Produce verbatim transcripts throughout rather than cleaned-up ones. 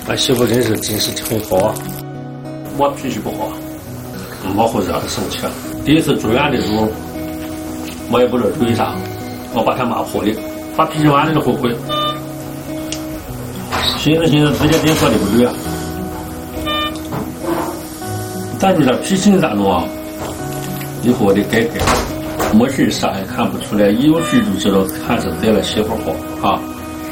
俺媳妇真是精神很好啊。我脾气不好，我会让她生气。第一次住院的时候，我也不知道为啥，我把她骂破的，发脾气完了就后悔。寻思寻思，自己真说的不对啊。咱这点脾气咋弄啊？以后我得改改。没事啥也看不出来，一有事就知道还是得了媳妇好啊。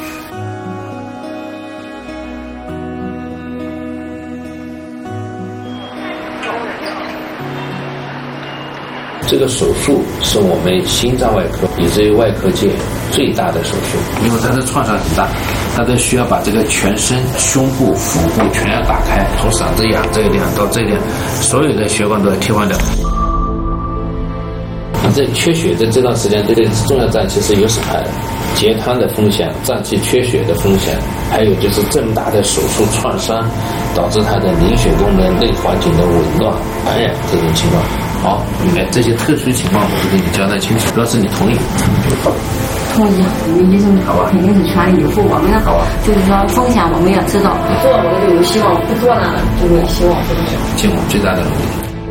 这个手术是我们心脏外科以至于外科界最大的手术，因为它的创伤很大，它都需要把这个全身、胸部、腹部全要打开，从嗓子眼这一点到这一点，所有的血管都要替换掉。你在缺血的这段时间，对重要脏器是有损害的，截瘫的风险、脏器缺血的风险，还有就是这么大的手术创伤导致它的凝血功能、内环境的紊乱、感染这种情况。好，哎，这些特殊情况我都给你交代清楚，主要是你同意。 同意，我们医生肯定是全力以赴。我们好啊，就是说风险我们也知道，做我们就有希望，不做呢就没有希望，是不是？ 尽我最大的努力。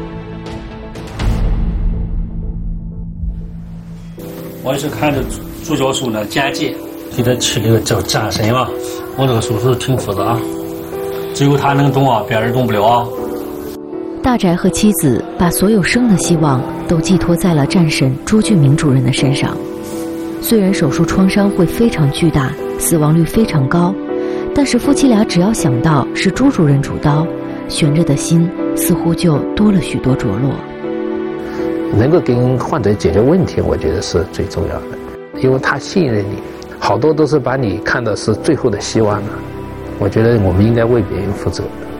我也是看着朱教授的简介，给他起了个叫战神嘛。我这个手术挺复杂，只有他能懂啊，别人懂不了啊。 大宅和妻子把所有生的希望都寄托在了战神朱俊明主任的身上。虽然手术创伤会非常巨大，死亡率非常高，但是夫妻俩只要想到是朱主任主刀，悬着的心似乎就多了许多着落。 能够跟患者解决问题，我觉得是最重要的，因为他信任你，好多都是把你看的是最后的希望了。我觉得我们应该为别人负责。